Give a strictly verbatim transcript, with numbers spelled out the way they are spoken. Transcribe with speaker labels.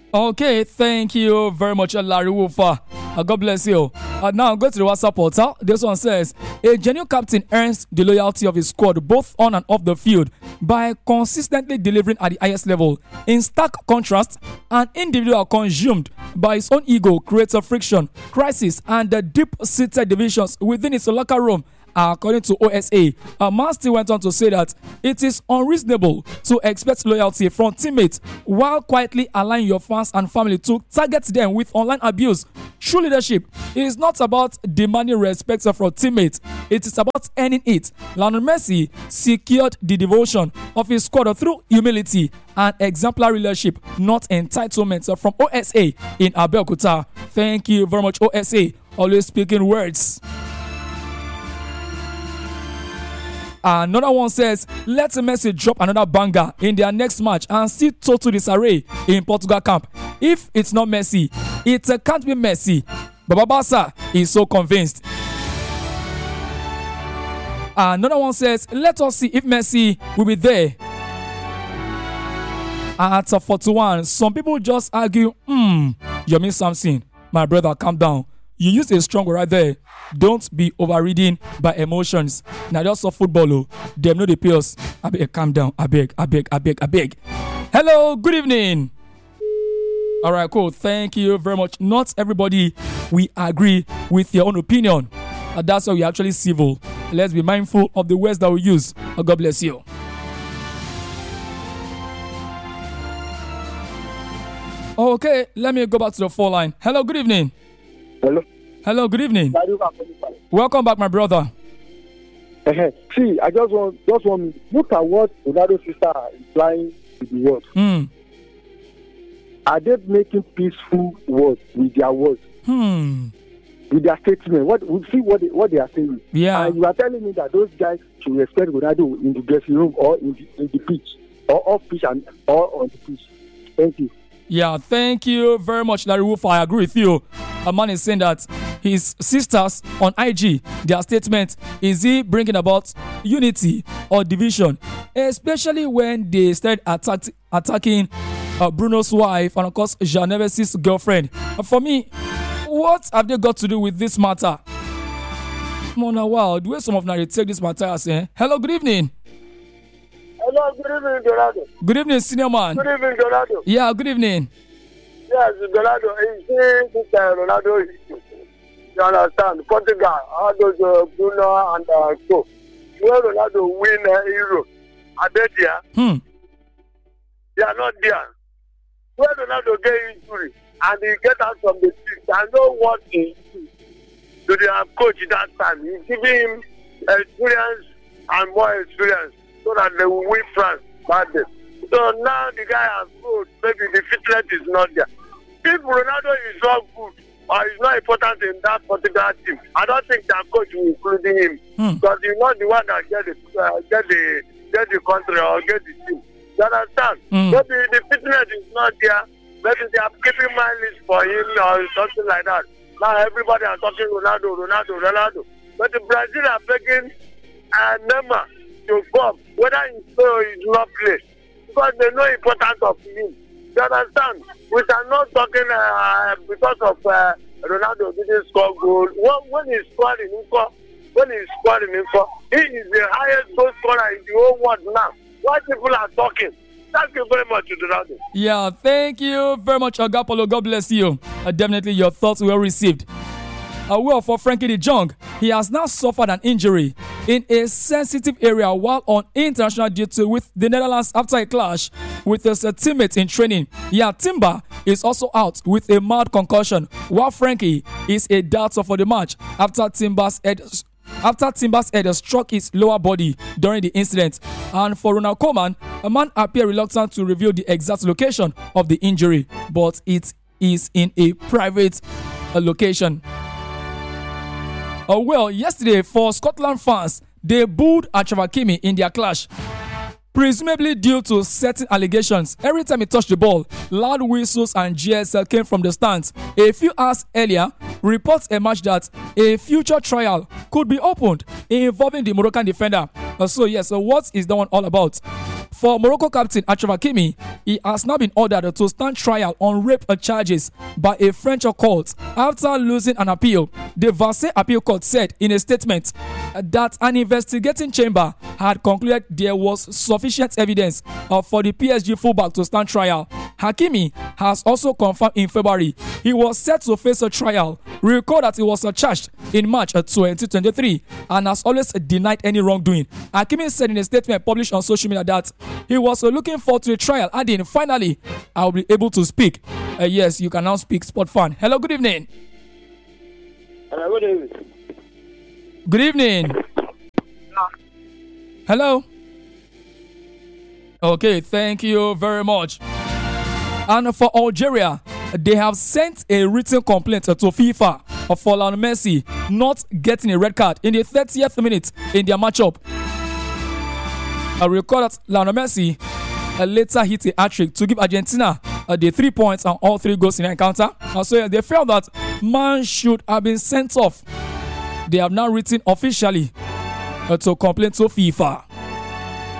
Speaker 1: Okay, thank you very much, Larry Wolfer. Uh, God bless you. Uh, now go to the WhatsApp portal. This one says, a genuine captain earns the loyalty of his squad both on and off the field by consistently delivering at the highest level. In stark contrast, an individual consumed by his own ego creates a friction, crisis, and the deep-seated divisions within his locker room. According to O S A, uh, Man still went on to say that it is unreasonable to expect loyalty from teammates while quietly allowing your fans and family to target them with online abuse. True leadership is not about demanding respect from teammates, it is about earning it. Lionel Messi secured the devotion of his squad through humility and exemplary leadership, not entitlement. From O S A in Abeokuta. Thank you very much, O S A. Always speaking words. Another one says, let Messi drop another banger in their next match and see total disarray in Portugal camp. If it's not Messi, it uh, can't be Messi. Baba Barca is so convinced. Another one says, let us see if Messi will be there. At uh, forty-one, some people just argue, hmm, you mean something. My brother, calm down. You use a strong word right there. Don't be overridden by emotions. Now just for football, oh, them know the pills. I beg, calm down. I beg, I beg, I beg, I beg. Hello, good evening. All right, cool. Thank you very much. Not everybody we agree with your own opinion. Uh, that's why we actually civil. Let's be mindful of the words that we use. Uh, God bless you. Okay, let me go back to the phone line. Hello, good evening.
Speaker 2: Hello.
Speaker 1: Hello, good evening. Welcome back, my brother.
Speaker 2: Uh-huh. See, I just want just want me look at what Ronaldo's sister is implying to the world.
Speaker 1: Mm.
Speaker 2: Are they making peaceful words with their words?
Speaker 1: Hmm.
Speaker 2: With their statement? What we see what they, what they are saying.
Speaker 1: Yeah.
Speaker 2: And you are telling me that those guys should respect Ronaldo in the dressing room or in the, in the pitch or off pitch and or on the pitch. Thank you.
Speaker 1: Yeah, thank you very much, Larry Wolf. I agree with you. A man is saying that his sisters on I G, their statement, is he bringing about unity or division, especially when they started attack, attacking uh, Bruno's wife and, of course, Jean Neves' girlfriend. Uh, for me, what have they got to do with this matter? Mona, wow, the way some of them take this matter as saying, hello, good evening.
Speaker 3: Hello, good evening, Dorado.
Speaker 1: Good evening, senior man.
Speaker 3: Good evening, Dorado.
Speaker 1: Yeah, good evening.
Speaker 3: Yes, Dorado. You see, this uh, Ronaldo, you understand, Portugal, all those uh, Bruno and uh, so, where Ronaldo win uh, Euro, are they there?
Speaker 1: Hmm.
Speaker 3: They are not there. Where Ronaldo get injury and he get out from the pitch, I know what he do to their coach that time. He's giving him experience and more experience, so that they will win France that day. So now the guy has proved maybe the fitness is not there. If Ronaldo is not good or is not important in that particular team, I don't think that coach will include him
Speaker 1: Hmm.
Speaker 3: because he's not the one that get the uh, get the get the country or get the team. You understand?
Speaker 1: Hmm.
Speaker 3: Maybe the fitness is not there. Maybe they are keeping my list for him or something like that. Now everybody are talking Ronaldo, Ronaldo, Ronaldo. But the Brazil are begging uh, Neymar to come, whether he play or he do not play, because they know the importance of him. You understand? We are not talking uh, because of uh, Ronaldo didn't score goal. When, when he scored in Info, when he scored in Info, he is the highest goal scorer in the whole world now. Why people are talking? Thank you very much, Ronaldo.
Speaker 1: Yeah, thank you very much, Agapolo. God bless you. Uh, definitely your thoughts were received. Uh, well, for Frankie de Jong, he has now suffered an injury in a sensitive area while on international duty with the Netherlands after a clash with his uh, teammates in training. Yeah, Timber is also out with a mild concussion, while Frankie is a doubter for the match after Timber's head after Timber's head struck his lower body during the incident. And for Ronald Koeman, a man appeared reluctant to reveal the exact location of the injury, but it is in a private uh, location. Uh, well, yesterday for Scotland fans, they booed Achraf Hakimi in their clash, presumably due to certain allegations. Every time he touched the ball, loud whistles and G S L came from the stands. A few hours earlier, reports emerged that a future trial could be opened involving the Moroccan defender. Uh, so yes, so what is that one all about? For Morocco captain Achraf Hakimi, he has now been ordered to stand trial on rape charges by a French court after losing an appeal. The Versailles Appeal Court said in a statement that an investigating chamber had concluded there was sufficient evidence for the P S G fullback to stand trial. Hakimi has also confirmed in February he was set to face a trial. Recall that he was charged in March twenty twenty-three and has always denied any wrongdoing. Hakimi said in a statement published on social media that he was looking forward to a trial, adding, "Finally, I will be able to speak." Uh, yes, you can now speak, sport fan. Hello, good evening.
Speaker 3: Hello, good evening.
Speaker 1: Good evening. Hello. Okay, thank you very much. And for Algeria, they have sent a written complaint to FIFA for Lionel Messi not getting a red card in the thirtieth minute in their matchup. I recall that Lionel Messi uh, later hit a hat-trick to give Argentina uh, the three points and all three goals in the encounter. Uh, so yeah, they felt that man should have been sent off. They have now written officially uh, to complain to FIFA.